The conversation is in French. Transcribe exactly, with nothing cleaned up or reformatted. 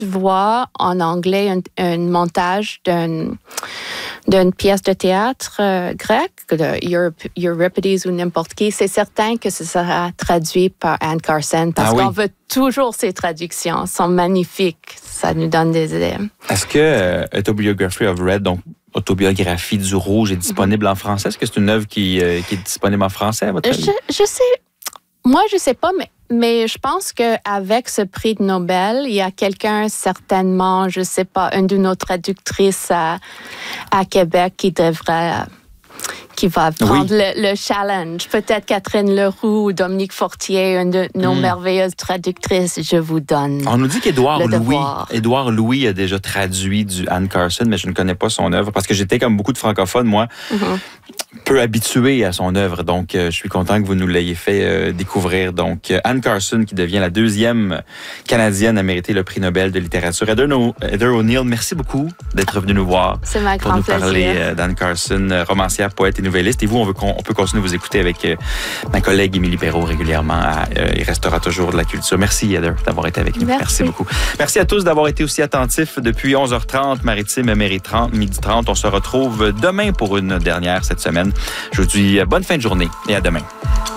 voir en anglais un, un montage d'une, d'une pièce de théâtre euh, grec, de Eurip- Euripides ou n'importe qui, c'est certain que ce sera traduit par Anne Carson parce ah oui. qu'on veut toujours ces traductions. Elles sont magnifiques. Ça nous donne des idées. Est-ce que euh, Autobiography of Red, donc Autobiographie du Rouge, est disponible mm-hmm. en français? Est-ce que c'est une œuvre qui, euh, qui est disponible en français, à votre avis? Je, je sais. Moi, je sais pas, mais, mais je pense qu'avec ce prix de Nobel, il y a quelqu'un, certainement, je sais pas, une de nos traductrices à, à Québec qui devrait... qui va prendre oui. le, le challenge. Peut-être Catherine Leroux ou Dominique Fortier, une de nos mm. merveilleuses traductrices, je vous donne. On nous dit qu'Édouard Louis, Édouard Louis a déjà traduit du Anne Carson, mais je ne connais pas son œuvre parce que j'étais comme beaucoup de francophones, moi, mm-hmm. peu habitué à son œuvre. Donc, euh, je suis content que vous nous l'ayez fait euh, découvrir. Donc, euh, Anne Carson, qui devient la deuxième Canadienne à mériter le prix Nobel de littérature. Heather, no- Heather O'Neill, merci beaucoup d'être venue nous voir. C'est ma grande pour nous parler plaisir. d'Anne Carson, romancière, poète et nouvelliste. Et vous, on, veut qu'on, on peut continuer à vous écouter avec euh, ma collègue Émilie Perrault régulièrement. À, euh, il restera toujours de la culture. Merci, Heather, d'avoir été avec nous. Merci. Merci beaucoup. Merci à tous d'avoir été aussi attentifs depuis onze heures trente, Maritime, midi trente, midi trente. On se retrouve demain pour une dernière cette semaine. Je vous dis bonne fin de journée et à demain.